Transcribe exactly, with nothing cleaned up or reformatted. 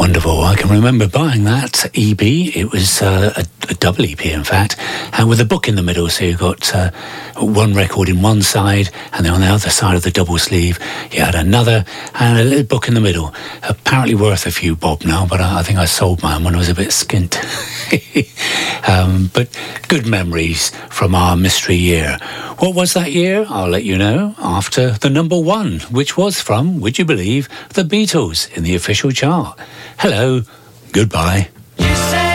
Wonderful. I can remember buying that E B. It was uh, a, a double E P, in fact, and with a book in the middle. So you got uh, one record in one side, and then on the other side of the double sleeve, you had another, and a little book in the middle. Apparently worth a few bob now, but I, I think I sold mine when I was a bit skint. um, but good memories from our mystery year. What was that year? I'll let you know after the number one, which was from, would you believe, the Beatles in the official chart. Hello, goodbye.